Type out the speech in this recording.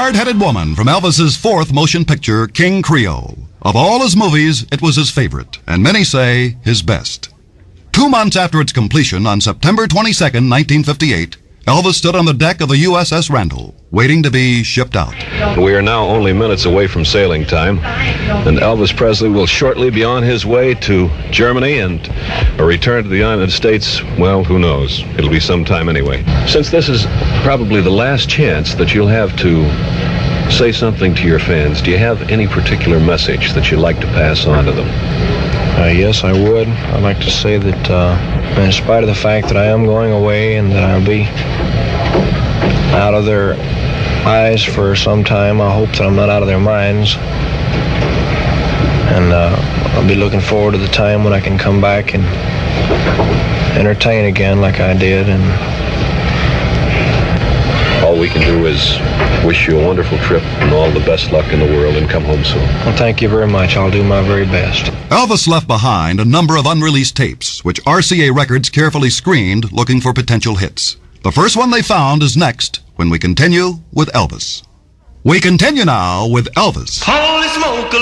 hard-headed woman from Elvis's fourth motion picture, King Creole. Of all his movies, it was his favorite, and many say his best. 2 months after its completion, on September 22nd, 1958, Elvis stood on the deck of the USS Randall, waiting to be shipped out. We are now only minutes away from sailing time, and Elvis Presley will shortly be on his way to Germany, and a return to the United States, well, who knows? It'll be some time anyway. Since this is probably the last chance that you'll have to say something to your fans, do you have any particular message that you'd like to pass on to them? Yes, I would. I'd like to say that in spite of the fact that I am going away and that I'll be out of their eyes for some time, I hope that I'm not out of their minds. And I'll be looking forward to the time when I can come back and entertain again like I did. And all we can do is wish you a wonderful trip and all the best luck in the world, and come home soon. Well, thank you very much. I'll do my very best. Elvis left behind a number of unreleased tapes, which RCA Records carefully screened looking for potential hits. The first one they found is next, when we continue with Elvis. We continue now with Elvis. Holy smoke!